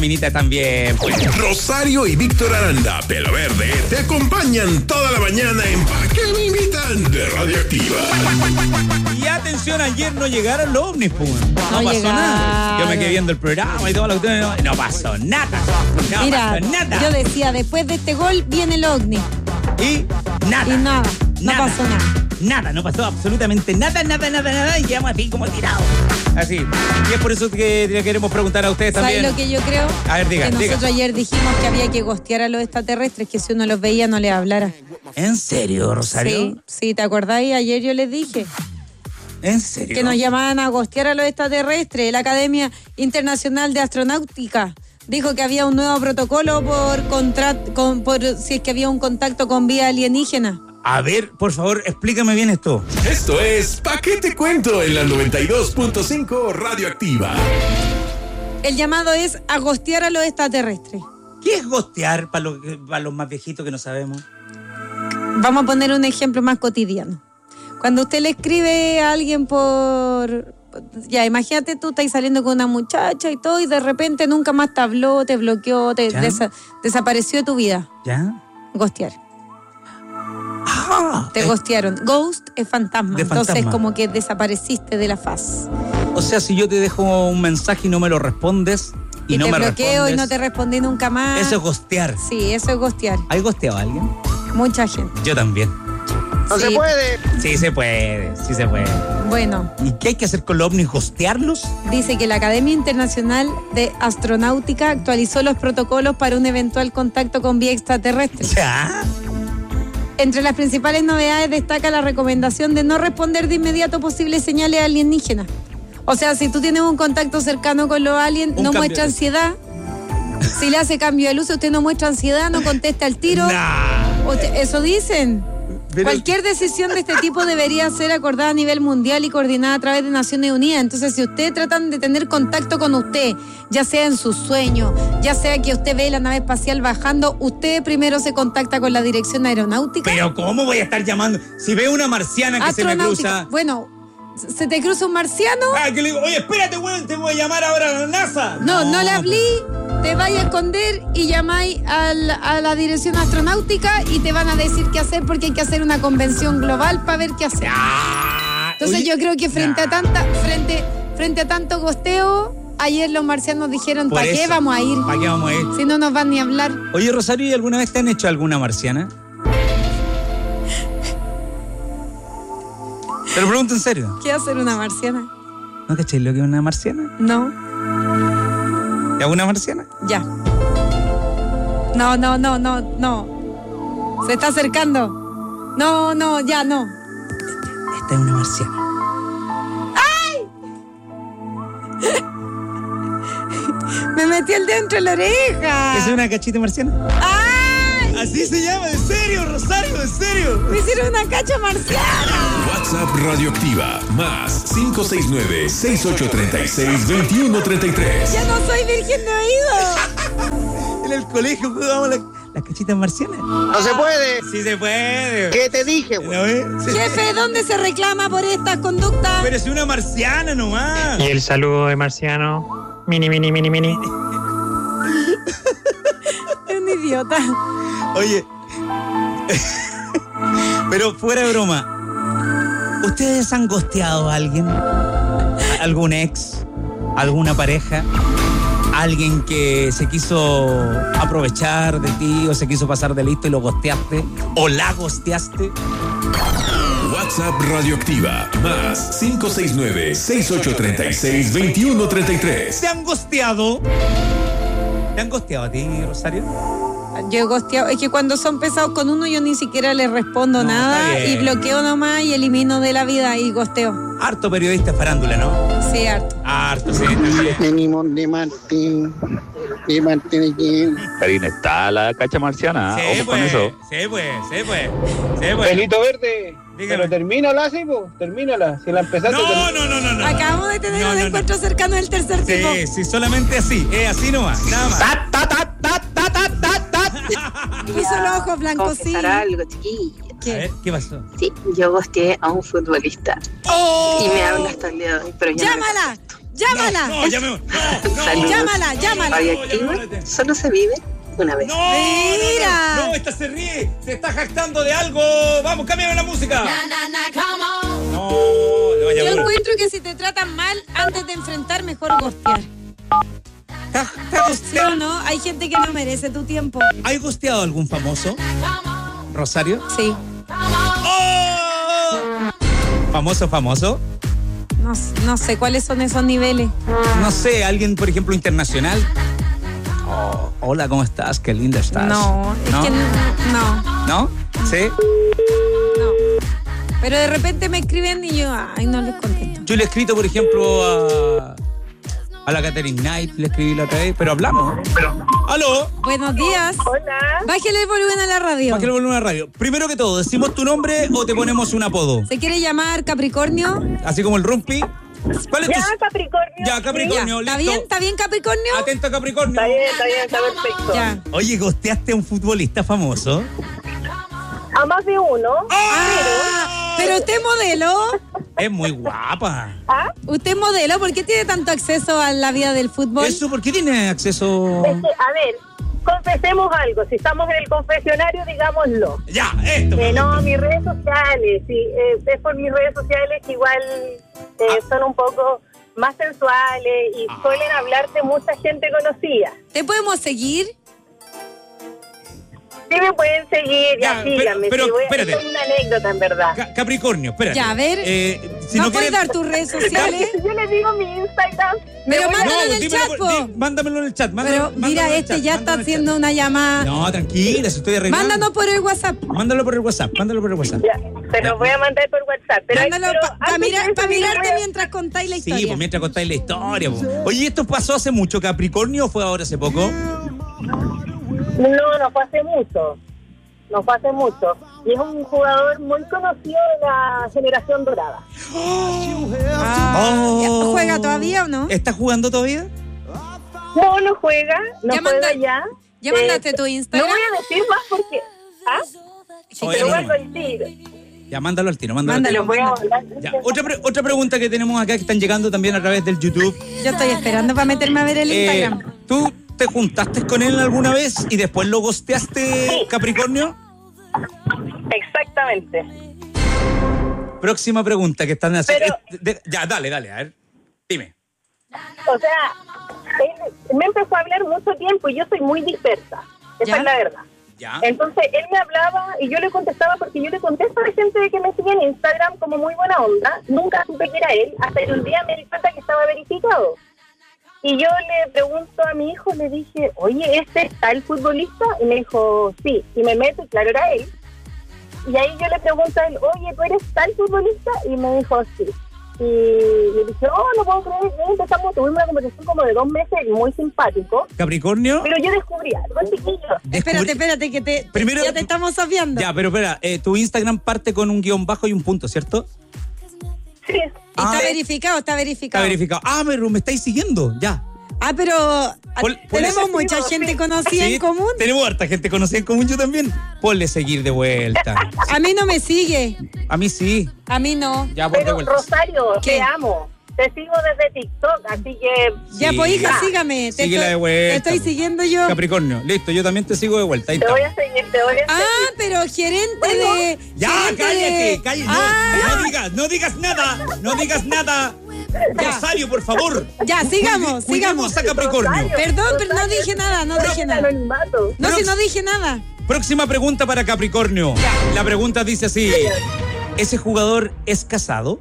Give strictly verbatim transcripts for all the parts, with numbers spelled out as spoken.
Minita también, pues. Rosario y Víctor Aranda, Pelo Verde, te acompañan toda la mañana en ¿Pa' qué me invitan? De Radioactiva. Y atención, ayer no llegaron los ovnis, pues. No, No pasó llegaron. nada. Yo me quedé viendo el programa y todo lo que no, no pasó nada. No Mira, pasó nada. yo decía, después de este gol viene el ovni. Y nada. Y nada, no Nada. pasó nada. Nada, no pasó absolutamente nada, nada, nada, nada. Y quedamos así como tirados. Así. Y es por eso que le queremos preguntar a ustedes ¿Sabes también. lo que yo creo? A ver, diga, que nosotros diga. ayer dijimos que había que gostear a los extraterrestres, que si uno los veía no les hablara. ¿En serio, Rosario? Sí, sí, ¿te acordáis? Ayer yo les dije ¿En serio? que nos llamaban a gostear a los extraterrestres. La Academia Internacional de Astronáutica dijo que había un nuevo protocolo por, contra- con, por si es que había un contacto con vía alienígena. A ver, por favor, explícame bien esto. Esto es ¿Pa' qué te cuento? En la noventa y dos punto cinco Radioactiva. El llamado es a gostear a los extraterrestres. ¿Qué es gostear para los, para los más viejitos que no sabemos? Vamos a poner un ejemplo más cotidiano. Cuando usted le escribe a alguien por... Ya, imagínate tú estás saliendo con una muchacha y todo y de repente nunca más te habló, te bloqueó, te ¿Ya? desa- desapareció de tu vida. ¿Ya? Gostear. Ah, Te eh, gostearon. Ghost es fantasma. De Entonces fantasma. como que desapareciste de la faz. o sea, si yo te dejo un mensaje y no me lo respondes y, Y, no te me bloqueo respondes, y no te respondí nunca más. eso es gostear. Sí, eso es gostear. ¿Hay gosteado a alguien? Mucha gente. Yo también. No Sí. se puede. Sí se puede, sí se puede. Bueno, ¿Y qué hay que hacer con los ovnis? ¿Gostearlos? dice que la Academia Internacional de Astronáutica actualizó los protocolos para un eventual contacto con vía extraterrestre. ¿Ya? Entre las principales novedades destaca la recomendación de no responder de inmediato posibles señales alienígenas. O sea, si tú tienes un contacto cercano con los aliens, Un no cambio muestra de- ansiedad. Si le hace cambio de luz, usted no muestra ansiedad, no contesta al tiro. Nah. Usted- eso dicen. Pero- Cualquier decisión de este tipo debería ser acordada a nivel mundial y coordinada a través de Naciones Unidas. Entonces, si ustedes tratan de tener contacto con usted, ya sea en sus sueños, ya sea que usted ve la nave espacial bajando, usted primero se contacta con la Dirección Aeronáutica. Pero ¿cómo voy a estar llamando? Si veo una marciana que se me Astronáutica. cruza... Bueno, ¿se te cruza un marciano? Ah, que le digo, oye, espérate, weón, te voy a llamar ahora a la NASA. No, no le hablí, te vaya a esconder y llamáis al- a la Dirección Astronáutica y te van a decir qué hacer porque hay que hacer una convención global para ver qué hacer. Ah, Entonces oye, yo creo que frente nah. a tanta, frente, frente a tanto gosteo, ayer los marcianos dijeron, Por ¿para qué eso. vamos a ir? ¿Para qué vamos a ir? Si no nos van ni a hablar. Oye, Rosario, ¿y alguna vez te han hecho alguna marciana? Te lo pregunto en serio. ¿Qué hacer una marciana? ¿No cacháis lo que es una marciana? No, ¿Y alguna marciana? ya. No, no, no, no, no. Se está acercando. No, no, ya no. Esta es una marciana. Me metí el dedo entre la oreja. ¿Es una cachita marciana? ¡Ay! Así se llama, ¿en serio, Rosario? ¿En serio? Me hicieron una cacha marciana. WhatsApp Radioactiva, más cinco seis nueve, seis ocho tres seis, dos uno tres tres. Ya no soy virgen de oído. En el colegio jugábamos la- las cachitas marcianas. No se puede. Sí se puede. ¿Qué te dije, güey? ¿No ves? Sí. Jefe, ¿dónde se reclama por estas conductas? Pero es una marciana nomás. Y el saludo de Marciano. Mini, mini, mini, mini. Es un idiota. Oye, pero fuera de broma, ¿ustedes han gosteado a alguien? ¿A- ¿Algún ex? ¿Alguna pareja? ¿Alguien que se quiso aprovechar de ti o se quiso pasar de listo y lo gosteaste? ¿O la gosteaste? WhatsApp Radioactiva, más cinco seis nueve, seis ocho tres seis, dos uno tres tres. ¿Te han gosteado? ¿Te han gosteado a ti, Rosario? Yo he gosteado. Es que cuando son pesados con uno, yo ni siquiera les respondo No, nada está y bien. bloqueo nomás y elimino de la vida y gosteo. Harto periodista farándula, ¿no? Sí, harto. Harto, sí. también. Venimos de Martín. De Martín aquí. Karina, está la cacha marciana. Sí, Ojo con pues, eso. sí, pues, sí, pues, sí, pues. Pelito verde. Dígame. Pero termínala, sí, po. Termínala. Si la empezaste. No, termina- no, no, no, no. Acabamos de tener No, un no, no. encuentro cercano del tercer tipo. Sí, sí, solamente así, es así nomás, nada más. Ta, ta, ta, ta, ta, ta, ta, ta. Puso los ojos blancos, sí. confesar algo, chiquilla. A ¿Qué? ver, ¿qué pasó? Sí, yo gosteé a un futbolista ¡Oh! y me habla hasta el día de hoy, pero ya no le ¡Llámala! contesto. Llámala. No, no, llamemos. No, no. Saludos. Llámala, llámala. Radioactiva solo se vive una vez. No, no, Mira. no, no, esta se ríe, se está jactando de algo. Vamos, cámbiame la música. No, no, Yo llamemos. encuentro que si te tratan mal, antes de enfrentar, mejor gostear. ¿Está- está ¿Sí gosteado? o no? Hay gente que no merece tu tiempo. ¿Hay gosteado algún famoso? ¿Rosario? Sí. ¡Oh! ¿Famoso, famoso? No, no sé cuáles son esos niveles. No sé, alguien, por ejemplo, internacional. Oh, hola, ¿cómo estás? Qué linda estás. No, es ¿No? que no, no, ¿No? ¿Sí? no. Pero de repente me escriben y yo, ay, no les contesto. Yo le he escrito, por ejemplo, a, a la Catherine Knight, le escribí la otra vez, pero hablamos. ¡Aló! Buenos días. Hola. Bájale el volumen a la radio. ¿Para qué le volvemos a la radio? Primero que todo, ¿decimos tu nombre o te ponemos un apodo? ¿Se quiere llamar Capricornio? Así como el Rumpi. ¿Cuál es tu...? Ya, Capricornio. Ya, Capricornio, ¿Está listo. bien? ¿Está bien, Capricornio? Atento, Capricornio. Está bien, está bien, está perfecto. Ya. Oye, gosteaste a un futbolista famoso. A más de uno. Ah, pero usted es modelo. Es muy guapa. ¿Ah? Usted es modelo. ¿Por qué tiene tanto acceso a la vida del fútbol? ¿Eso por qué tiene acceso...? Es que, a ver, confesemos algo. Si estamos en el confesionario, digámoslo. Ya, esto. Eh, no, mis redes sociales, sí, eh, es por mis redes sociales que igual eh, son un poco más sensuales y suelen hablar de mucha gente conocida. ¿Te podemos seguir? Sí me pueden seguir, ya, Ya, pero- síganme. pero, sí, voy a- espérate. es una anécdota, en verdad. Ca- Capricornio, espérate. Ya, a ver. Eh, si ¿No no puedes quieres... dar tus redes sociales? Si yo les digo mi Instagram, me Pero voy a- mándalo en el dímelo chat, por- po. di- mándamelo en el chat. mándalo- Pero mándamelo mira, en el este chat, ya mándamelo está en el haciendo chat. una llamada. No, tranquila, si estoy arreglando. Mándanos por el WhatsApp. Mándalo por el WhatsApp, mándalo por el WhatsApp. Ya, te lo voy a mandar por WhatsApp. Pero, Mándalo pero para antes de eso, yo mirarte voy a- mientras contáis la Sí, historia. pues mientras contáis la historia. Pues. Oye, ¿esto pasó hace mucho, Capricornio, o fue ahora hace poco? No, no fue hace mucho. No fue hace mucho. Y es un jugador muy conocido de la generación dorada. Ah, Oh. ¿ya ¿Juega todavía o no? ¿Está jugando todavía? No, no juega, no Ya juega manda- ya. ¿Ya Eh, mandaste tu No Instagram? voy a decir más porque... ¿Ah? Oye, Te lo no, vuelvo no. a decir. Ya, mándalo al tiro, mándalo, Mándalo. al Lo voy a mandar. tiro. Ya, otra, pre- otra pregunta que tenemos acá que están llegando también a través del YouTube. Yo estoy esperando para meterme a ver el Eh, Instagram. ¿Tú te juntaste con él alguna vez y después lo gosteaste, Sí. Capricornio? Exactamente. Próxima pregunta que están haciendo. Pero- de- ya, dale, dale, a ver. Dime. O sea, él me empezó a hablar mucho tiempo y yo soy muy dispersa. Esa ¿Ya? es la verdad. Ya. Entonces él me hablaba y yo le contestaba porque yo le contesto a la gente que me sigue en Instagram como muy buena onda. Nunca supe que era él, hasta que un día me di cuenta que estaba verificado. Y yo le pregunto a mi hijo, le dije, oye, ¿este es tal futbolista? Y me dijo, sí. Y me meto y claro, era él. Y ahí yo le pregunto a él, oye, ¿tú eres tal futbolista? Y me dijo, sí. Y le dije, oh, no puedo creer. Y empezamos, tuvimos una conversación como de dos meses, muy simpático. Capricornio. Pero yo descubrí algo, chiquillo. Espérate, descubrí- espérate, que te, Primero- ya te estamos sabiando. Ya, pero espera, eh, tu Instagram parte con un guión bajo y un punto, ¿cierto? Sí. Está Ah. verificado, está verificado. Está verificado. Ah, pero me estáis siguiendo, ya. Ah, pero Pon- tenemos ponle- mucha Sí. gente conocida Sí, en común. Tenemos harta gente conocida en común, yo también. Ponle seguir de vuelta. A mí no me sigue. A mí sí. A mí no. Ya, por de Pero vuelta. Rosario, ¿Qué? te amo. Te sigo desde TikTok, así que Ya, Sí. pues hija, Ya. sígame. Te Síguela estoy- de vuelta, Te estoy pues. siguiendo yo. Capricornio, listo, yo también te sigo de vuelta. Ahí te está. voy a seguir, te voy a seguir. Ah, pero gerente de. Ya, gerente cállate, de- cállate. No, Ah, no digas, no digas nada. No digas nada. Ya. Rosario, por favor. Ya, sigamos, Cuide- sigamos. cuidemos a Capricornio. Rosario. Perdón, pero no dije nada, no dije El nada. anonimato. No, si Prox- no dije nada. Próxima pregunta para Capricornio. La pregunta dice así: ¿ese jugador es casado?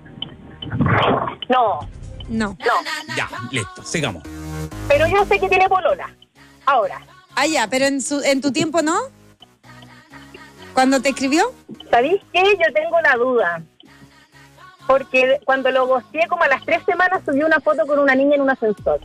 No, No. no. Ya, listo, sigamos. Pero yo sé que tiene polola. Ahora, Ah, ya, pero en, su, en tu tiempo no. ¿Cuándo te escribió? ¿sabéis qué? Yo tengo la duda. Porque cuando lo gosteé como a las tres semanas subió una foto con una niña en un ascensor.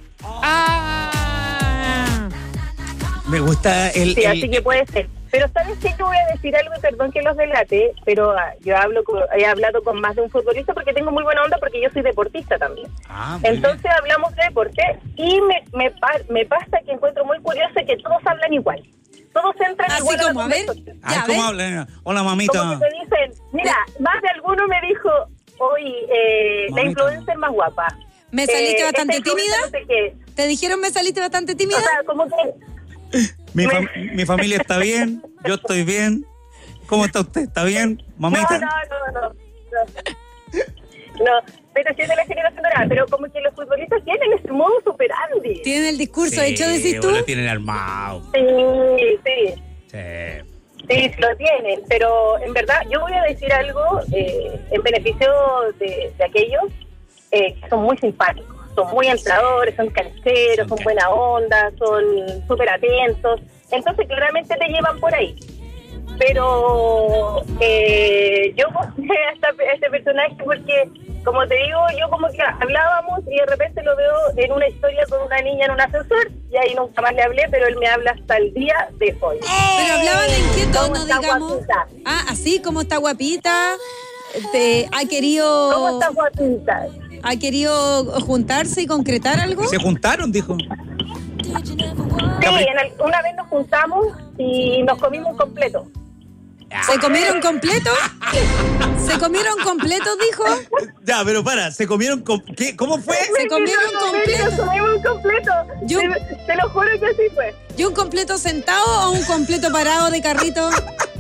Ah. Me gusta el. Sí, el- así que puede ser. Pero ¿sabes qué? Yo voy a decir algo y perdón que los delate, pero ah, yo hablo con- he hablado con más de un futbolista porque tengo muy buena onda porque yo soy deportista también. Ah, muy Entonces hablamos de deporte y me, me, pa- me pasa que encuentro muy curioso que todos hablan igual. Todos entran Así igual a la como, a ver. conversación. bien. Ay, Ya, ¿cómo ¿ves? hablan? Hola, Como mamita. que te dicen, mira, más de alguno me dijo, hoy eh, la Mamita. influencer más guapa. ¿Me saliste eh, bastante este joven tímida? No sé qué. ¿Te dijeron me saliste bastante tímida? O sea, como que... Mi, fam- mi familia está bien, yo estoy bien. ¿Cómo está usted? ¿Está bien, mamita? No, no, no, no. No, no, pero sí es de la generación dorada, pero como que los futbolistas tienen ese modo superandi. ¿Tienen el discurso hecho, decís tú? Lo tienen armado. Sí, sí. Sí. Sí, lo tienen, pero en verdad yo voy a decir algo eh, en beneficio de, de aquellos eh, que son muy simpáticos, son muy entradores, son cancheros, son buena onda, son súper atentos, entonces claramente te llevan por ahí. Pero eh, yo busqué a, esta, a este personaje porque, como te digo, yo como que hablábamos y de repente lo veo en una historia con una niña en un ascensor y ahí nunca más le hablé, pero él me habla hasta el día de hoy. Pero hablaban en qué tono, ¿Cómo está digamos. guapita? Ah, así como está guapita. Te, ¿Ha querido ¿Cómo está guapita? ha querido juntarse y concretar algo? Se juntaron, dijo. Sí, en el- una vez nos juntamos y nos comimos completo. ¿Se comieron completo? ¿Se comieron completo, dijo? Ya, pero para, ¿se comieron com- ¿qué? ¿Cómo fue? Se comieron Nos completo. comimos completo. Yo- Te, te lo juro que así fue. ¿Y un completo sentado o un completo parado de carrito?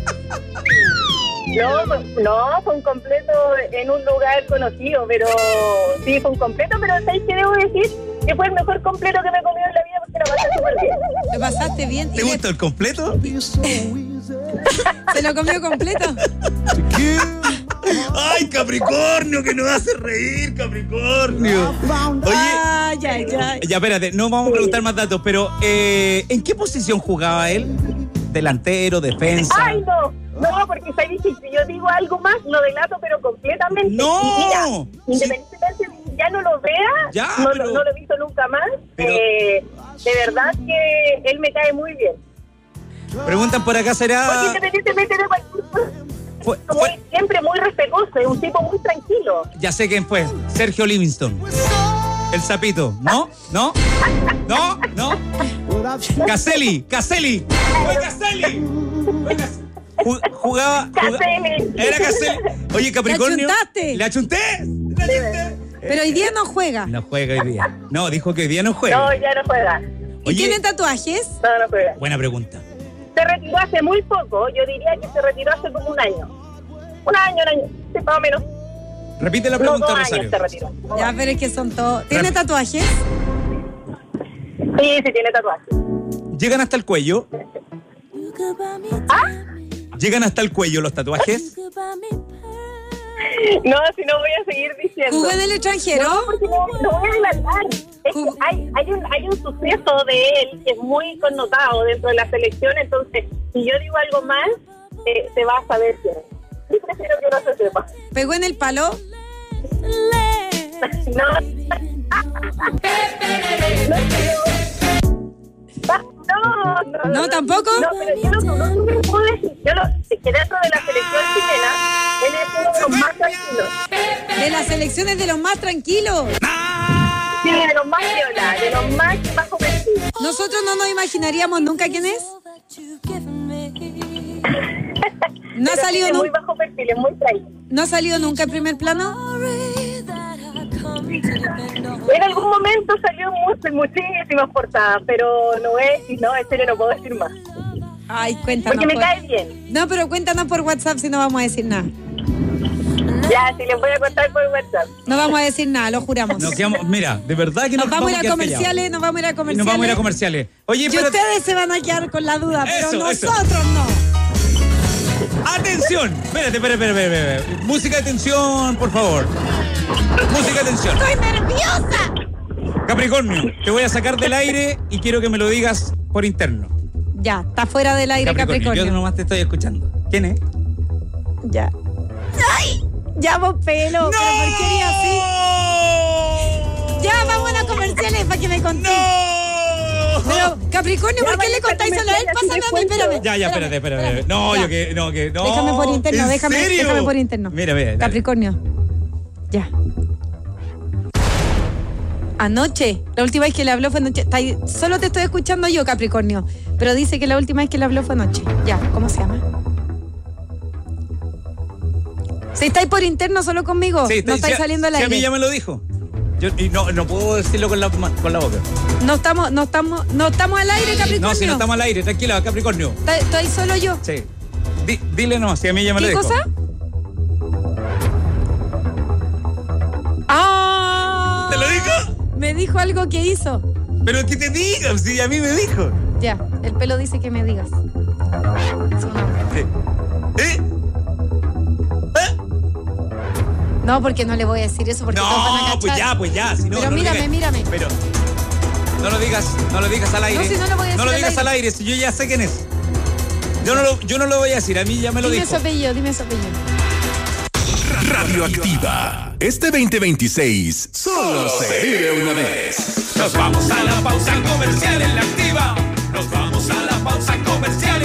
No, no, fue un completo en un lugar conocido, pero sí, fue un completo, pero ¿sabes qué debo decir? Que fue el mejor completo que me he comido en la vida porque la pasé súper bien. ¿Lo pasaste bien? ¿Te ¿Y le- gustó el completo? ¿Se lo comió completo? ¡Ay, Capricornio, que nos hace reír, Capricornio! Oye, Ay, ay, ay. ya, espérate, no vamos a preguntar más datos, pero eh, ¿en qué posición jugaba él? ¿Delantero, defensa? Ay, no, no, porque sabes que si yo digo algo más, lo delato, pero completamente. ¡No! Y mira, independientemente de que ya no lo vea, Ya, no, pero- lo, no lo he visto nunca más, Pero- eh, de verdad que él me cae muy bien. Preguntan por acá, Porque ¿será...? independientemente de cualquier cosa, Fue, muy- fue- siempre muy respetuoso, es un tipo muy tranquilo. ya sé quién fue, Sergio Livingston. El sapito, ¿no? ¿No? ¿No? ¿No? Caselli, Caselli. Fue Caselli. Fue Cas- Ju- Jugaba, jugaba- Caselli. Era Caselli. Oye, Capricornio. ¿Le achuntaste? ¿Le achunté? ¿Le achunté? Pero hoy día no juega. No juega hoy día. No, dijo que hoy día no juega. No, ya no juega. ¿Y Oye, tiene tatuajes? No, no juega. buena pregunta. Se retiró hace muy poco, yo diría que se retiró hace como un año. Un año, un año, sí, más o menos. Repite la No, pregunta, dos años Rosario. se retiró. Ya, pero es que son todos. ¿Tiene Rep- tatuajes? Sí, sí tiene tatuaje. ¿Llegan hasta el cuello? ¿Ah? ¿Llegan hasta el cuello los tatuajes? No, si no voy a seguir diciendo. ¿Jugó en el extranjero? No, porque no, no voy a adelantar. Es que hay, hay, un, hay un suceso de él que es muy connotado dentro de la selección, entonces, si yo digo algo más, eh, se va a saber quién es. Sí, prefiero que no se sepa. ¿Pegó en el palo? No. No, no, no, ¿No, tampoco? No, pero yo no, no, no me puedo decir. Yo lo, que dentro de la selección chilena, él es uno de los más tranquilos. De las selecciones de los más tranquilos. Sí, de los más viola, de los más bajo perfil. Nosotros no nos imaginaríamos nunca quién es. ¿No ha Pero salido, sí, es nu- muy bajo perfil, es muy tranquilo. ¿No ha salido nunca en primer plano? En algún momento salió mucho, muchísimas portadas, pero no es, y no, en serio no puedo decir más. Ay, cuéntanos. Porque me por- cae bien. No, pero cuéntanos por WhatsApp si no vamos a decir nada. Ya, si les voy a contar por WhatsApp. No vamos a decir nada, lo juramos. Nos quedamos, mira, de verdad que Nos nos, vamos a ir a quedar comerciales, callados. nos vamos a ir a Y comerciales. nos vamos a ir a comerciales. Oye, Y espérate. ustedes se van a quedar con la duda, pero Eso, eso. nosotros no. ¡Atención! Espérate, espérate, espérate, espérate. Música de tensión, por favor. Música de tensión. ¡Estoy nerviosa! Capricornio, te voy a sacar del aire y quiero que me lo digas por interno. Ya, está fuera del aire Capricornio. Yo nomás te estoy escuchando. ¿Quién es? Ya. ¡Ay! Ya vos pelo, pero ¿por qué eres así? Ya, vamos a las comerciales para que me contéis. ¡No! Pero, Capricornio, ¿por Ya, qué le vaya, contáis solo a él? así Pásame les a mí, cuento. espérame. Ya, ya, espérate, espérate. espérate. No, Ya. yo que, no, que, no. Déjame por interno, ¿En déjame, serio? déjame por interno. Mira, mira. dale. Capricornio. Ya. Anoche, la última vez que le habló fue anoche. Está ahí- Solo te estoy escuchando yo, Capricornio. Pero dice que la última vez que le habló fue anoche. Ya, ¿cómo se llama? Si estáis por interno solo conmigo, Sí, no estáis sí, saliendo al sí, aire. a mí ya me lo dijo. Yo, y no, no puedo decirlo con la, con la boca. No estamos, no estamos, no estamos al aire, Capricornio. No, si no estamos al aire, tranquila, Capricornio. Estoy solo yo. Sí. Di, dile no, si a mí ya me lo ¿Qué dijo. cosa? ¡Ah! ¿Te lo dijo? Me dijo algo que hizo. Pero que te diga, si a mí me dijo. Ya, el pelo dice que me digas. Su nombre. ¿Eh? ¿Eh? No, porque no le voy a decir eso porque todos van a No, cachar. pues ya, pues ya. Si no, Pero no mírame, digas, mírame. Pero no lo digas, no lo digas al aire. No, si no lo voy a decir No lo al digas aire. al aire, si yo ya sé quién es. Yo no lo, yo no lo voy a decir, a mí ya me lo Dime dijo. su apellido, dime su apellido. Radioactiva. Este veinte veintiséis solo se vive una vez. Nos vamos a la pausa comercial en la Activa. Nos vamos a la pausa comercial